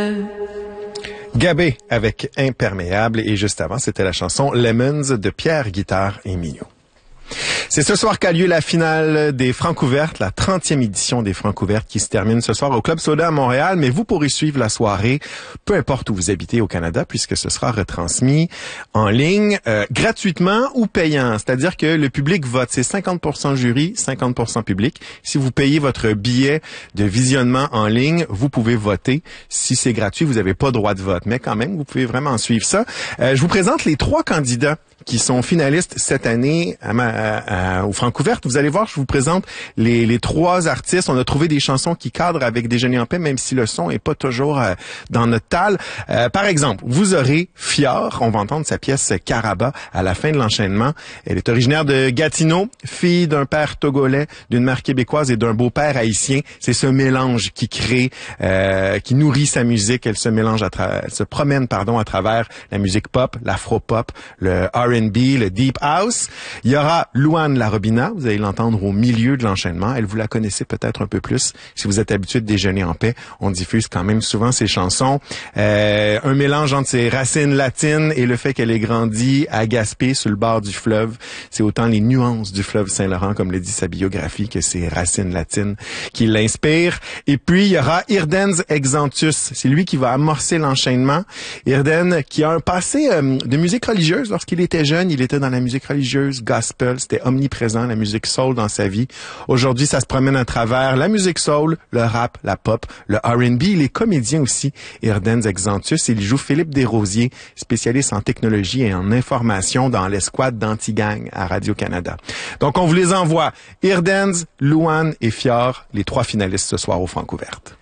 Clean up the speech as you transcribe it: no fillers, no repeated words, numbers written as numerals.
Gabé avec Imperméable et juste avant, c'était la chanson Lemons de Pierre Guitare et Mignot. C'est ce soir qu'a lieu la finale des Francouvertes, la 30e édition des Francouvertes qui se termine ce soir au Club Soda à Montréal. Mais vous pourrez suivre la soirée, peu importe où vous habitez au Canada, puisque ce sera retransmis en ligne, gratuitement ou payant. C'est-à-dire que le public vote. C'est 50% jury, 50% public. Si vous payez votre billet de visionnement en ligne, vous pouvez voter. Si c'est gratuit, vous n'avez pas droit de vote. Mais quand même, vous pouvez vraiment suivre ça. Je vous présente les 3 candidats qui sont finalistes cette année au Francouvertes. Vous allez voir, je vous présente les 3 artistes. On a trouvé des chansons qui cadrent avec Déjeuner en paix, même si le son est pas toujours dans notre talle. Par exemple, vous aurez Fior. On va entendre sa pièce Caraba à la fin de l'enchaînement. Elle est originaire de Gatineau, fille d'un père togolais, d'une mère québécoise et d'un beau-père haïtien. C'est ce mélange qui crée, qui nourrit sa musique. Elle se mélange elle se promène, à travers la musique pop, l'afro-pop, le R&B, le Deep House. Il y aura Louane Larobina, vous allez l'entendre au milieu de l'enchaînement. Elle, vous la connaissez peut-être un peu plus. Si vous êtes habitué de Déjeuner en paix, on diffuse quand même souvent ses chansons. Un mélange entre ses racines latines et le fait qu'elle ait grandi à Gaspé, sur le bord du fleuve. C'est autant les nuances du fleuve Saint-Laurent, comme le dit sa biographie, que ses racines latines qui l'inspirent. Et puis, il y aura Irdenz Exantus. C'est lui qui va amorcer l'enchaînement. Irden, qui a un passé de musique religieuse. Lorsqu'il était jeune, il était dans la musique religieuse, gospel, c'était omniprésent, la musique soul dans sa vie. Aujourd'hui, ça se promène à travers la musique soul, le rap, la pop, le R&B. Il est comédien aussi, Irdenz Exantus. Il joue Philippe Desrosiers, spécialiste en technologie et en information dans l'escouade d'Antigang à Radio-Canada. Donc, on vous les envoie. Irdenz, Louane et Fior, les 3 finalistes ce soir au Francouvertes.